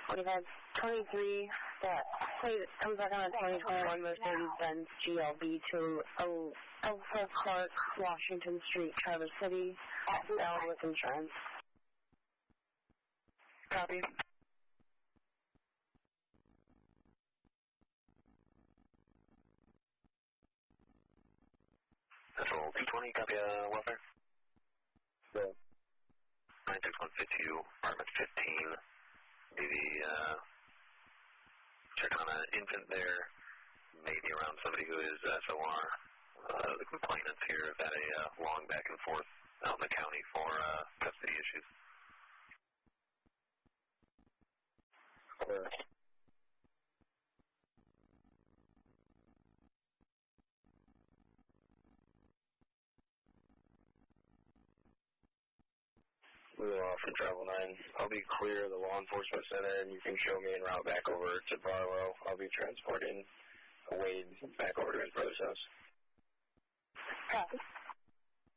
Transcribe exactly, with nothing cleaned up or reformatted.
We have twenty-three that plate comes back on a twenty twenty-one Mercedes-Benz G L B to Elsa Clark, Washington Street, Traverse City, L with insurance. Copy. Central two twenty, copy, uh, welfare. Yeah. nine six one fifty two, apartment fifteen. Maybe, uh, check on an infant there, maybe around somebody who is S O R. Uh, the complainants here have had a uh, long back and forth out in the county for uh, custody issues. Clear. Move off from Travel nine. I'll be clear of the law enforcement center, and you can show me en route back over to Barlow. I'll be transporting Wade back over to his brother's house.